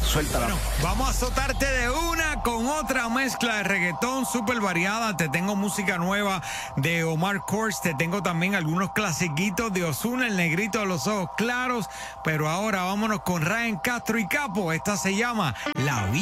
Suéltala. Bueno, vamos a azotarte de una con otra mezcla de reggaetón súper variada. Te tengo música nueva de Omar Kors. Te tengo también algunos clasiquitos de Ozuna, el negrito de los ojos claros. Pero ahora vámonos con Ryan Castro y Capo. Esta se llama La Vida.